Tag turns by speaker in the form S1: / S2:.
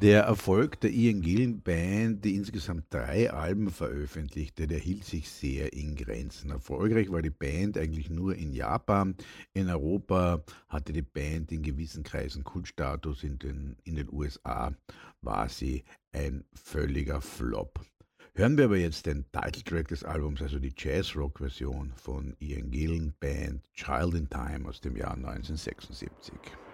S1: Der Erfolg der Ian Gillan Band, die insgesamt 3 Alben veröffentlichte, der hielt sich sehr in Grenzen. Erfolgreich war die Band eigentlich nur in Japan. In Europa hatte die Band in gewissen Kreisen Kultstatus, in den USA war sie ein völliger Flop. Hören wir aber jetzt den Titeltrack des Albums, also die Jazz-Rock-Version von Ian Gillan Band „Child in Time“ aus dem Jahr 1976.